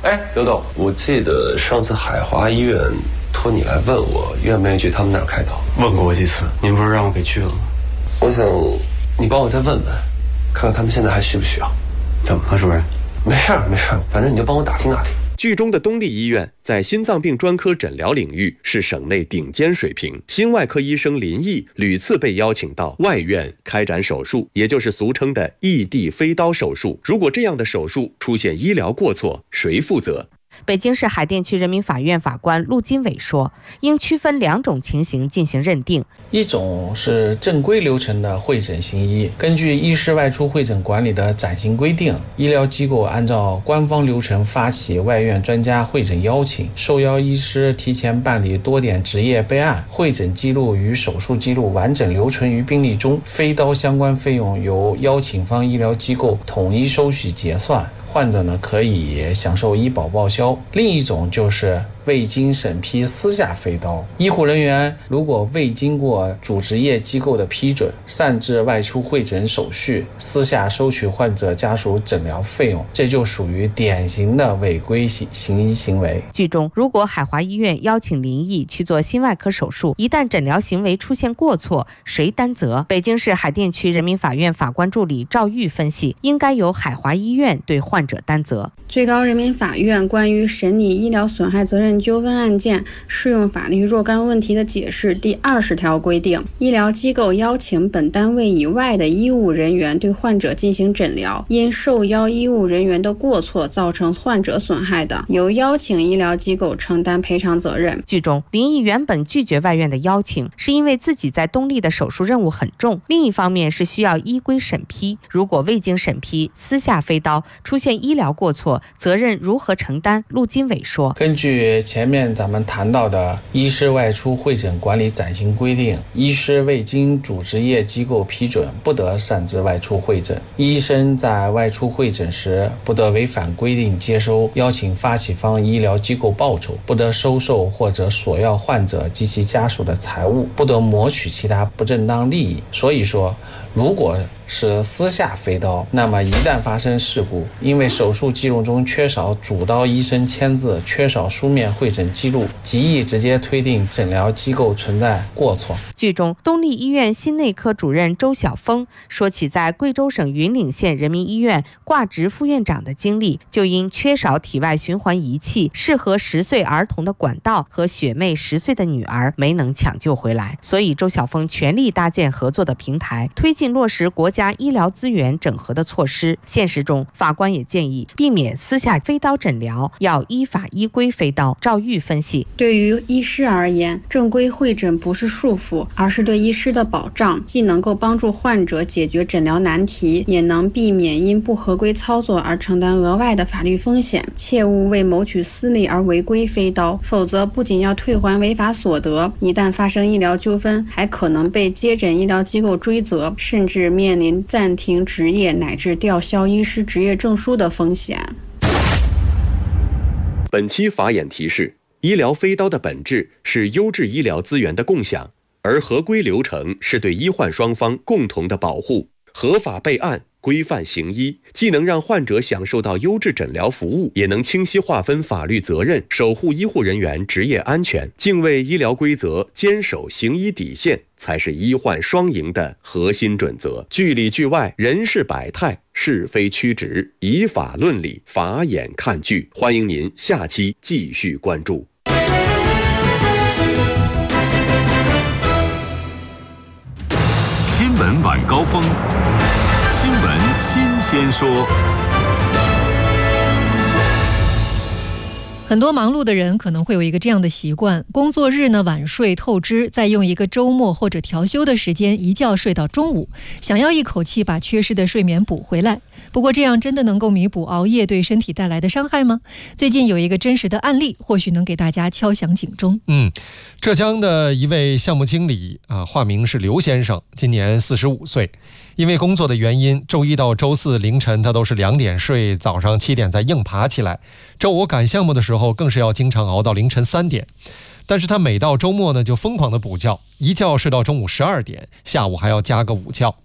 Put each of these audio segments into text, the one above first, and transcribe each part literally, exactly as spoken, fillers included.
哎，刘董，我记得上次海华医院托你来问我愿不愿意去他们那儿开刀， 问过我几次，您不是让我给去了吗？ 我想你帮我再问问，看看他们现在还需不需要。 怎么了，主任？ 没事没事，反正你就帮我打听打听。 剧中的东丽医院在心脏病专科诊疗领域是省内顶尖水平，心外科医生林毅屡次被邀请到外院开展手术，也就是俗称的异地飞刀手术。如果这样的手术出现医疗过错，谁负责？ 北京市海淀区人民法院法官陆金伟说，应区分两种情形进行认定。 一种是正规流程的会诊行医，根据医师外出会诊管理的暂行规定，医疗机构按照官方流程发起外院专家会诊邀请，受邀医师提前办理多点执业备案，会诊记录与手术记录完整留存于病历中，飞刀相关费用由邀请方医疗机构统一收取结算，患者呢可以享受医保报销。另一种就是未经审批私下飞刀，医护人员如果未经过主执业机构的批准，擅自外出会诊手续，私下收取患者家属诊疗费用，这就属于典型的违规行医行为。 剧中，如果海华医院邀请林毅去做心外科手术，一旦诊疗行为出现过错，谁担责？北京市海淀区人民法院法官助理赵玉分析，应该由海华医院对患者担责。 最高人民法院关于审理医疗损害责任纠纷案件适用法律若干问题的解释第二十条规定，医疗机构邀请本单位以外的医务人员对患者进行诊疗，因受邀医务人员的过错造成患者损害的，由邀请医疗机构承担赔偿责任。 剧中，林毅原本拒绝外院的邀请，是因为自己在东丽的手术任务很重，另一方面是需要依规审批。如果未经审批，私下飞刀，出现医疗过错，责任如何承担？陆金伟说， 根据前面咱们谈到的医师外出会诊管理暂行规定，医师未经主执业机构批准，不得擅自外出会诊。医生在外出会诊时，不得违反规定接收邀请发起方医疗机构报酬，不得收受或者索要患者及其家属的财物，不得谋取其他不正当利益。所以说，如果是私下飞刀，那么一旦发生事故，因为手术记录中缺少主刀医生签字，缺少书面会诊记录，极易直接推定诊疗机构存在过错。 剧中，东丽医院心内科主任周晓峰说起在贵州省云岭县人民医院挂职副院长的经历，就因缺少体外循环仪器适合十岁儿童的管道和学妹十岁的女儿没能抢救回来，所以周晓峰全力搭建合作的平台，推进落实国家医疗资源整合的措施。现实中，法官也建议避免私下飞刀诊疗，要依法依规飞刀。赵玉分析， 对于医师而言，正规会诊不是束缚，而是对医师的保障，既能够帮助患者解决诊疗难题，也能避免因不合规操作而承担额外的法律风险。切勿为谋取私利而违规飞刀，否则不仅要退还违法所得，一旦发生医疗纠纷，还可能被接诊医疗机构追责，甚至面临暂停执业乃至吊销医师执业证书的风险。 本期法眼提示：医疗飞刀的本质是优质医疗资源的共享，而合规流程是对医患双方共同的保护。合法备案，规范行医，既能让患者享受到优质诊疗服务，也能清晰划分法律责任，守护医护人员职业安全，敬畏医疗规则，坚守行医底线，才是医患双赢的核心准则。剧里剧外，人事百态，是非曲直，以法论理，法眼看剧。欢迎您下期继续关注。 新闻晚高峰，新闻新鲜说。 很多忙碌的人可能会有一个这样的习惯，工作日呢晚睡透支，再用一个周末或者调休的时间一觉睡到中午，想要一口气把缺失的睡眠补回来。不过这样真的能够弥补熬夜对身体带来的伤害吗？最近有一个真实的案例，或许能给大家敲响警钟。 嗯，浙江的一位项目经理啊，化名是刘先生，今年四十五岁。因为工作的原因，周一到周四凌晨他都是两点睡，早上七点再硬爬起来。周五赶项目的时候，更是要经常熬到凌晨三点。但是他每到周末呢，就疯狂的补觉，一觉睡到中午十二点，下午还要加个午觉。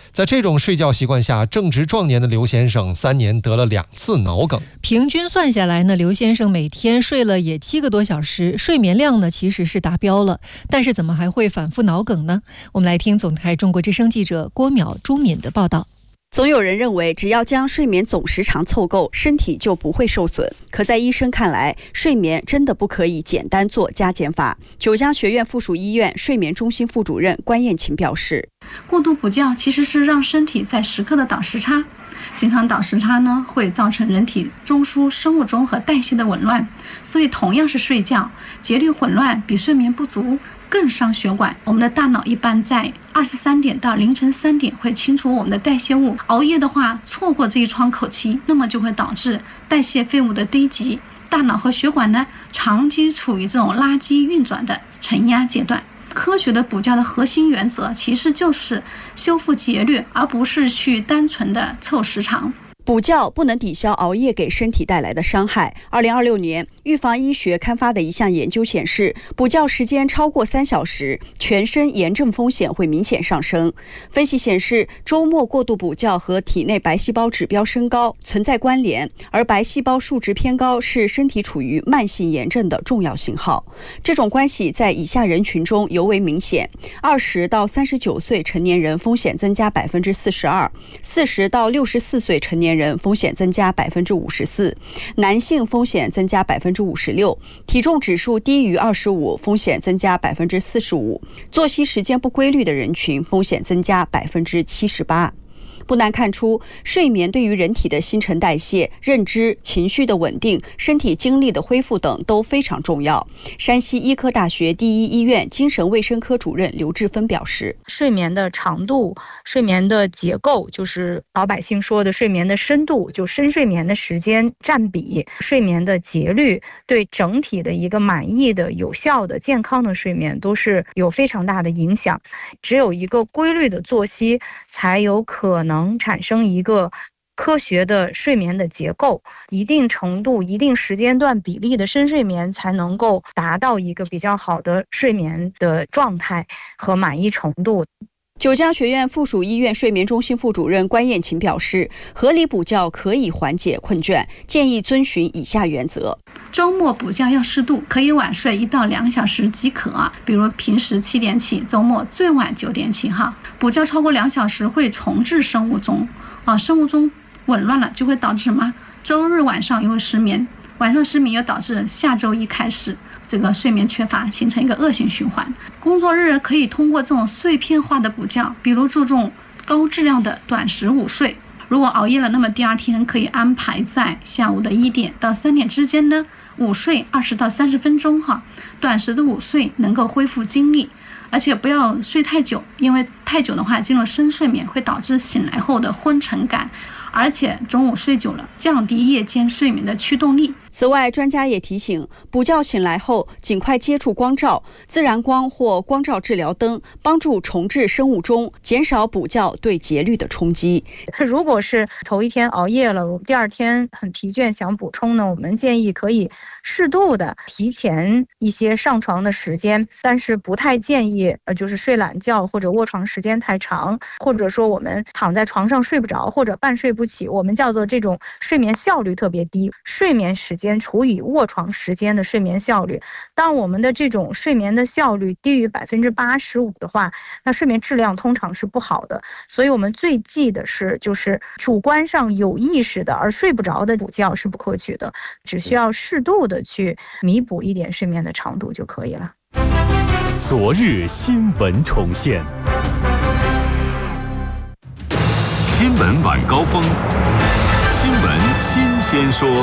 在这种睡觉习惯下，正值壮年的刘先生三年得了两次脑梗。 平均算下来呢，刘先生每天睡了也七个多小时，睡眠量呢其实是达标了，但是怎么还会反复脑梗呢？我们来听总台中国之声记者郭淼、朱敏的报道。 总有人认为，只要将睡眠总时长凑够，身体就不会受损。可在医生看来，睡眠真的不可以简单做加减法。九江学院附属医院睡眠中心副主任关燕琴表示， 过度补觉其实是让身体在时刻的倒时差，经常倒时差呢，会造成人体中枢、生物钟和代谢的紊乱。所以同样是睡觉，节律混乱比睡眠不足更伤血管。我们的大脑一般在二十三点到凌晨三点会清除我们的代谢物，熬夜的话错过这一窗口期，那么就会导致代谢废物的堆积，大脑和血管呢长期处于这种垃圾运转的承压阶段。科学的补觉的核心原则其实就是修复节律，而不是去单纯的凑时长。 补觉不能抵消熬夜给身体带来的伤害。二零二六年，预防医学刊发的一项研究显示，补觉时间超过三小时，全身炎症风险会明显上升。分析显示，周末过度补觉和体内白细胞指标升高存在关联，而白细胞数值偏高是身体处于慢性炎症的重要信号。这种关系在以下人群中尤为明显：二十到三十九岁成年人风险增加百分之四十二，四十到六十四岁成年人人风险增加百分之五十四，男性风险增加百分之五十六，体重指数低于二十五，风险增加百分之四十五，作息时间不规律的人群风险增加百分之七十八。不难看出，睡眠对于人体的新陈代谢、认知、情绪的稳定、身体精力的恢复等都非常重要。山西医科大学第一医院精神卫生科主任刘志芬表示， 睡眠的长度、睡眠的结构，就是老百姓说的睡眠的深度，就深睡眠的时间占比、睡眠的节律，对整体的一个满意的、有效的、健康的睡眠都是有非常大的影响。只有一个规律的作息，才有可能能产生一个科学的睡眠的结构，一定程度、一定时间段比例的深睡眠才能够达到一个比较好的睡眠的状态和满意程度。 九江学院附属医院睡眠中心副主任关燕琴表示，合理补觉可以缓解困倦，建议遵循以下原则。 周末补觉要适度，可以晚睡一到两小时即可啊。比如平时七点起，周末最晚九点起哈。补觉超过两小时会重置生物钟啊，生物钟紊乱了就会导致什么？周日晚上又会失眠，晚上失眠又导致下周一开始这个睡眠缺乏，形成一个恶性循环。工作日可以通过这种碎片化的补觉，比如注重高质量的短时午睡。如果熬夜了，那么第二天可以安排在下午的一点到三点之间呢，午睡二十到三十分钟哈。短时的午睡能够恢复精力，而且不要睡太久，因为太久的话进入深睡眠会导致醒来后的昏沉感，而且中午睡久了，降低夜间睡眠的驱动力。 此外，专家也提醒，补觉醒来后尽快接触光照、自然光或光照治疗灯，帮助重置生物钟，减少补觉对节律的冲击。 如果是头一天熬夜了，第二天很疲倦想补充呢，我们建议可以适度的提前一些上床的时间，但是不太建议呃就是睡懒觉或者卧床时间太长，或者说我们躺在床上睡不着或者半睡不起，我们叫做这种睡眠效率特别低，睡眠时间除以卧床时间的睡眠效率。当我们的这种睡眠的效率低于百分之八十五的话，那睡眠质量通常是不好的。所以我们最忌的是就是主观上有意识的而睡不着的补觉是不可取的，只需要适度的去弥补一点睡眠的长度就可以了。 昨日新闻重现，新闻晚高峰，新闻新鲜说。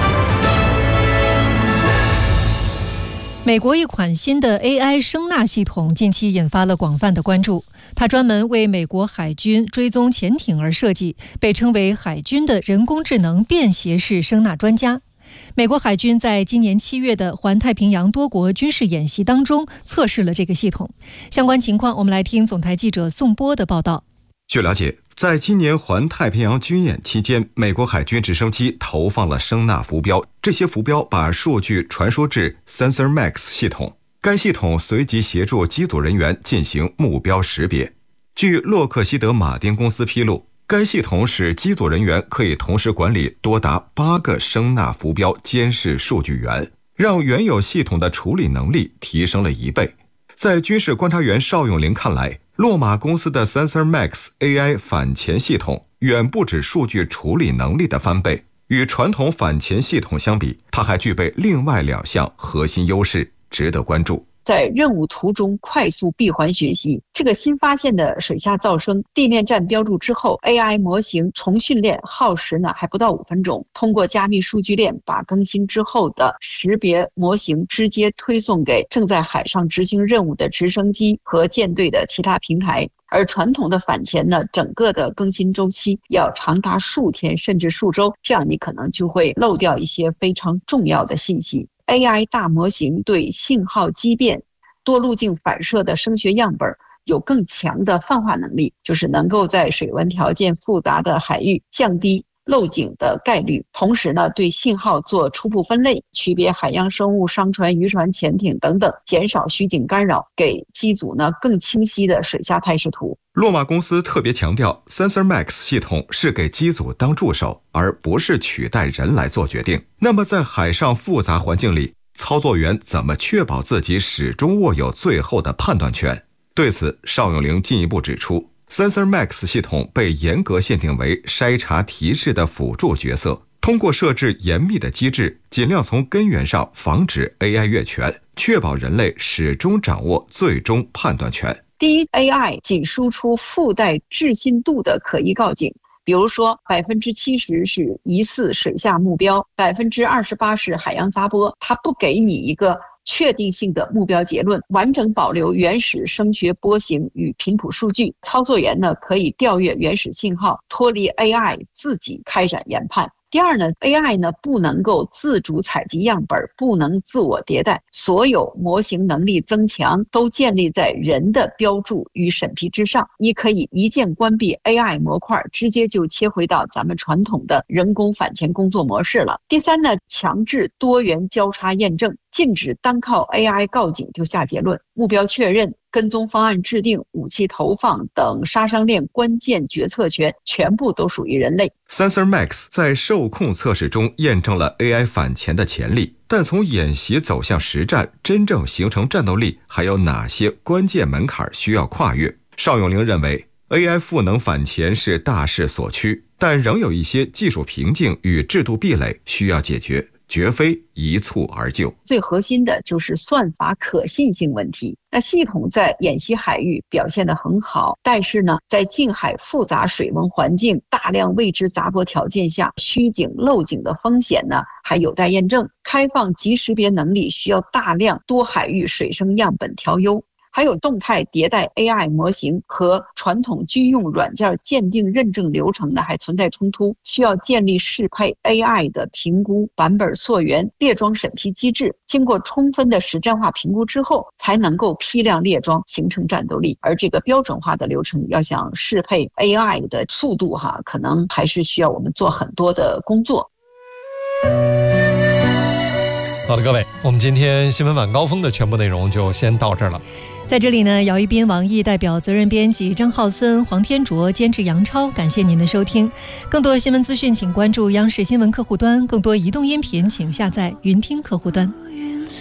美国一款新的 A I 声纳系统近期引发了广泛的关注，它专门为美国海军追踪潜艇而设计，被称为海军的人工智能便携式声纳专家。美国海军在今年七月的环太平洋多国军事演习当中测试了这个系统。相关情况，我们来听总台记者宋波的报道。 据了解，在今年环太平洋军演期间，美国海军直升机投放了声纳浮标，这些浮标把数据传输至 Sensor Max 系统，该系统随即协助机组人员进行目标识别。 据洛克希德马丁公司披露，该系统使机组人员可以同时管理多达八个声纳浮标监视数据源，让原有系统的处理能力提升了一倍。在军事观察员邵永林看来，洛马公司的 SensorMax A I 反潜系统远不止数据处理能力的翻倍，与传统反潜系统相比，它还具备另外两项核心优势，值得关注。 在任务途中快速闭环学习，这个新发现的水下噪声地面站标注之后， A I 模型重训练耗时呢还不到五分钟，通过加密数据链把更新之后的识别模型直接推送给正在海上执行任务的直升机和舰队的其他平台。而传统的反潜呢，整个的更新周期要长达数天甚至数周，这样你可能就会漏掉一些非常重要的信息。A I 大模型对信号畸变、多路径反射的声学样本有更强的泛化能力，就是能够在水文条件复杂的海域降低漏井的概率，同时呢，对信号做初步分类，区别海洋生物、商船、渔船、潜艇等等，减少虚景干扰，给机组呢更清晰的水下态势图。 洛马公司特别强调 SensorMax 系统是给机组当助手，而不是取代人来做决定。那么在海上复杂环境里，操作员怎么确保自己始终握有最后的判断权？对此，邵永龄进一步指出， SensorMax 系统被严格限定为筛查提示的辅助角色，通过设置严密的机制，尽量从根源上防止 A I 越权，确保人类始终掌握最终判断权。 第一 ，A I 仅输出附带置信度的可疑告警，比如说百分之七十是疑似水下目标，百分之二十八是海洋杂波，它不给你一个确定性的目标结论，完整保留原始声学波形与频谱数据。操作员呢可以调阅原始信号，脱离 A I 自己开展研判。第二呢 ，A I 呢不能够自主采集样本，不能自我迭代，所有模型能力增强都建立在人的标注与审批之上。你可以一键关闭 A I 模块，直接就切回到咱们传统的人工反潜工作模式了。第三呢，强制多元交叉验证，禁止单靠 A I 告警就下结论，目标确认、跟踪方案制定、武器投放等杀伤链关键决策权全部都属于人类。 SensorMax 在受控测试中验证了 A I 反潜的潜力，但从演习走向实战，真正形成战斗力，还有哪些关键门槛需要跨越？邵永龄认为 A I 赋能反潜是大势所趋，但仍有一些技术瓶颈与制度壁垒需要解决，绝非一蹴而就。 最核心的就是算法可信性问题。那系统在演习海域表现得很好，但是呢，在近海复杂水文环境、大量未知杂波条件下，虚景漏井的风险呢还有待验证。开放即识别能力需要大量多海域水声样本调优。还有动态迭代 A I 模型和传统军用软件鉴定认证流程呢还存在冲突，需要建立适配 A I 的评估、版本溯源、列装审批机制，经过充分的实战化评估之后，才能够批量列装，形成战斗力。而这个标准化的流程要想适配 A I 的速度哈，可能还是需要我们做很多的工作。 好的，各位，我们今天新闻晚高峰的全部内容就先到这儿了。 在这里呢，姚一斌、王毅代表责任编辑张浩森、黄天卓，监制杨超，感谢您的收听。更多新闻资讯，请关注央视新闻客户端；更多移动音频，请下载云听客户端。